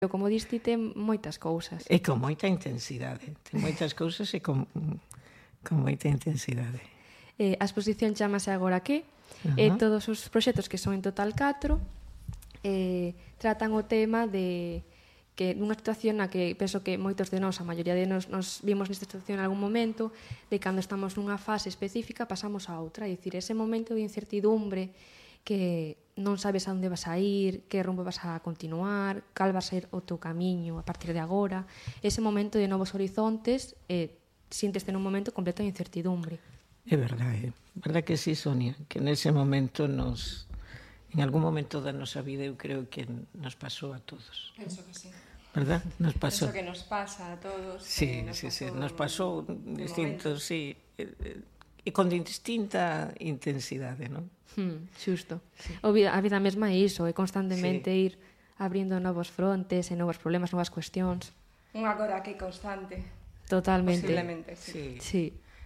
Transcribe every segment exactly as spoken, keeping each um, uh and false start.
como diste, ten moitas cousas. E con moita intensidade. Ten moitas cousas e con, con moita intensidade. Eh, a exposición chamase Agora que, Uh-huh. e todos os proxectos, que son en total catro, eh, tratan o tema de que nunha situación na que penso que moitos de nós, a maioría de nós, nos vimos nesta situación en algún momento, de cando estamos nunha fase específica pasamos a outra, é dicir, ese momento de incertidumbre que non sabes a onde vas a ir, que rumbo vas a continuar, cal va a ser o teu camiño a partir de agora, ese momento de novos horizontes, eh, sínteste nun momento completo de incertidumbre. É verdade, é verdade que sí, Sonia, que nese momento nos, en algún momento da nosa vida eu creo que nos pasou a todos. Penso que sí. ¿Verdad? Nos pasou. Penso que nos pasa a todos. Sí, nos sí, sí, pasou nos pasou distintos, sí, e con distinta intensidade, non? Hmm, xusto. Sí. O vida, a vida mesma é iso, é constantemente sí. ir abrindo novos frontes e novos problemas, novas cuestións. Un agora que constante. Totalmente. Posiblemente, sí. Sí. Sí.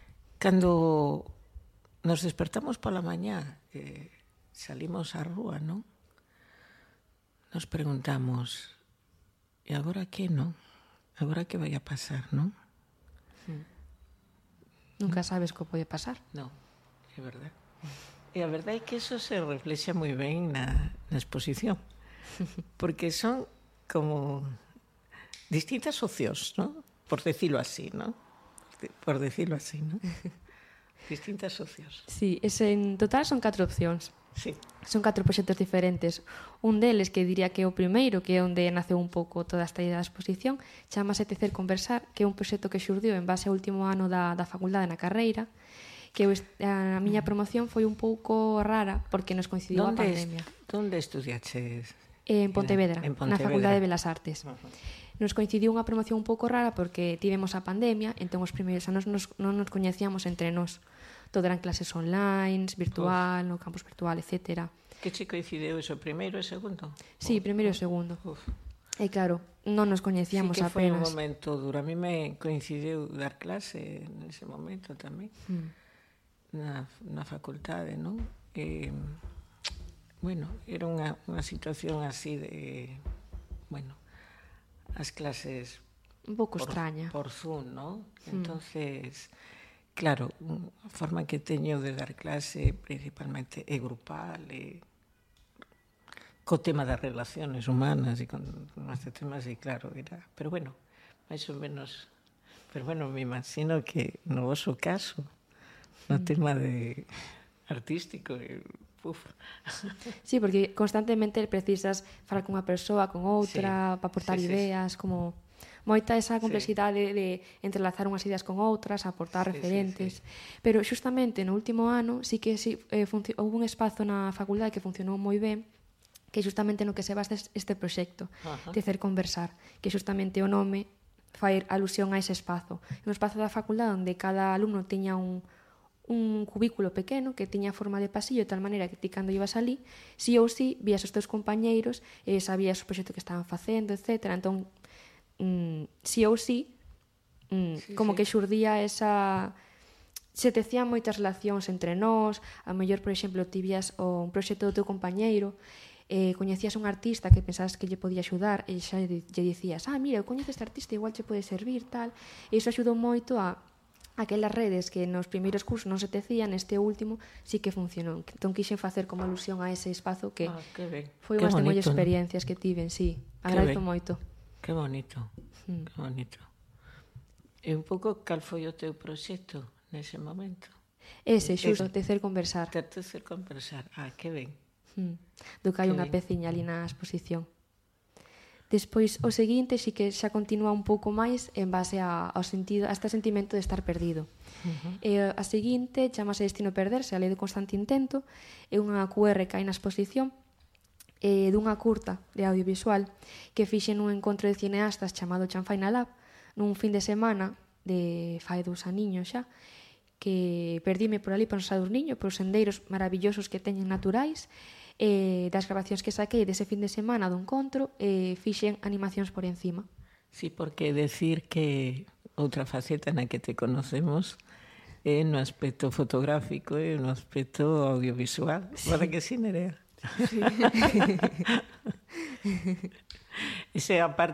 Cando nos despertamos pola mañá, eh, salimos á rúa, non? Nos preguntamos, e agora que, non? Agora que vai a pasar, non? Hmm. Nunca sabes que pode pasar. Non, é verdade. E a verdade é que eso se reflexa moi ben na, na exposición, porque son como distintas opcións, non? Por decirlo así, non? Por decirlo así, non? Distintas opcións. Sí, ese, en total son catro opcións. Sí. Son catro proxectos diferentes. Un deles, que diría que é o primeiro, que é onde naceu un pouco toda esta idea da exposición, chamase Tecer Conversar, que é un proxecto que xurdiu en base ao último ano da, da facultade na carreira, que a miña promoción foi un pouco rara porque nos coincidiu a pandemia. Donde estudiaches? En Pontevedra, en Pontevedra, na Facultade de Belas Artes. Uh-huh. Nos coincidiu unha promoción un pouco rara porque tivemos a pandemia, entón os primeiros anos nos, non nos coñecíamos entre nós. Todo eran clases online, virtual, Uf. no campus virtual, etcétera. Que che coincideu iso, primeiro e segundo? Sí, primeiro e segundo. Uf. E claro, non nos coñecíamos sí que foi apenas. un momento duro. A mí me coincidiu dar clase nese momento tamén. Mm. Na, na facultade, non? E, bueno, era unha, unha situación así de, bueno, as clases un pouco por, extraña por Zoom, non? Mm. Entonces, claro, a forma que teño de dar clase principalmente é grupal, e co tema das relaciones humanas e con estes temas, e claro, era, pero bueno, máis ou menos, pero bueno, me imagino que no vosso caso, no tema de artístico, uf. Sí, porque constantemente precisas falar con unha persoa, con outra, sí, para aportar sí, ideas, sí, como moita esa complexidade sí. de entrelazar unhas ideas con outras, aportar sí, referentes. Sí, sí. Pero xustamente no último ano sí que sí, eh, houve un espazo na facultade que funcionou moi ben, que xustamente no que se basa este proxecto, uh-huh. Tecer Conversar, que xustamente o nome fai alusión a ese espazo. Un espazo da facultade onde cada alumno tiña un un cubículo pequeno que tiña forma de pasillo de tal maneira que ti cando ibas ali, si ou si, vías os teus compañeiros e sabías o proxecto que estaban facendo, etcétera. Entón, mm, si ou si, mm, sí, como sí. que xurdía esa... Se tecían moitas relacións entre nós, a mellor, por exemplo, ti vías un proxecto do teu compañeiro, eh, coñecías un artista que pensabas que lle podía axudar e xa lle dicías, ah, mira, eu coñezo este artista, igual che pode servir, tal. E iso axudou moito a aquelas redes que nos primeiros cursos non se tecían, neste último sí que funcionou. Entón quixen facer como alusión a ese espazo que ah, foi unhas de mollas experiencias, ¿no? Que tiven, sí. Agradezo moito. Que bonito, hmm. que bonito. E un pouco cal foi o teu proxecto nese momento? Ese, xusto, Tecer Conversar. Tecer Conversar, ah, que ben. Hmm. Do que hai unha peciña ali na exposición. Despois, o seguinte, sí que xa continúa un pouco máis en base a, ao sentido, a este sentimento de estar perdido. Uh-huh. E a seguinte chamase Destino Perderse, a lei do constante intento, é unha Q R que hai na exposición, eh, dunha curta de audiovisual que fixen nun encontro de cineastas chamado Chanfaina Lab, nun fin de semana de fai dous aniños xa, que perdíme por ali para os Sadurniño, por os sendeiros maravillosos que teñen naturais, eh, das grabacións que saquei dese fin de semana do encontro, eh, fixen animacións por encima. Sí, porque decir que outra faceta na que te conocemos é no aspecto fotográfico e no aspecto audiovisual. Sí. Para que sí, Nerea? Sí. Esa é a parte